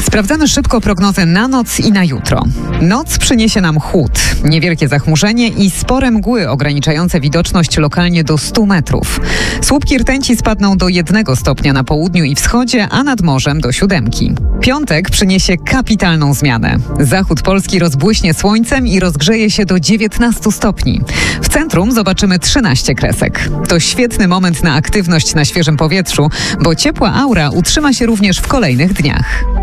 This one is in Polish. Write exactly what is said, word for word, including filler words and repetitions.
Sprawdzamy szybko prognozę na noc i na jutro. Noc przyniesie nam chłód, niewielkie zachmurzenie i spore mgły ograniczające widoczność lokalnie do stu metrów. Słupki rtęci spadną do jednego stopnia na południu i wschodzie, a nad morzem do siódemki. Piątek przyniesie kapitalną zmianę. Zachód Polski rozbłyśnie słońcem i rozgrzeje się do dziewiętnastu stopni. W centrum zobaczymy trzynaście kresek. To świetny moment na aktywność na świeżym powietrzu, bo ciepła aura utrzyma się również w kolejnych dniach.